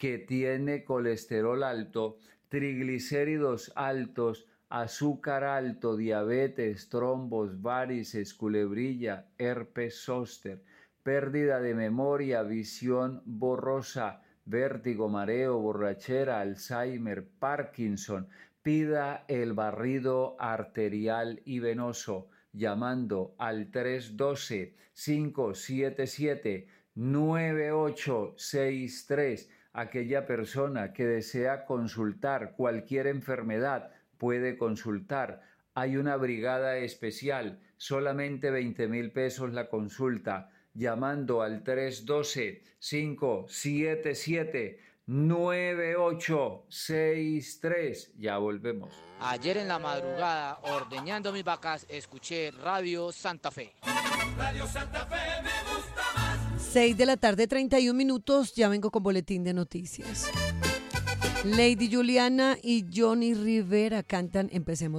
que tiene colesterol alto, triglicéridos altos, azúcar alto, diabetes, trombos, varices, culebrilla, herpes zóster, pérdida de memoria, visión borrosa, vértigo, mareo, borrachera, Alzheimer, Parkinson, pida el barrido arterial y venoso llamando al 312-577-9863. Aquella persona que desea consultar cualquier enfermedad puede consultar. Hay una brigada especial, solamente 20,000 pesos la consulta, llamando al 312-577-9863. Ya volvemos. Ayer en la madrugada, ordeñando mis vacas, escuché Radio Santa Fe. Radio Santa Fe me gusta más. 6:31 PM, ya vengo con boletín de noticias. Lady Juliana y Johnny Rivera cantan Empecemos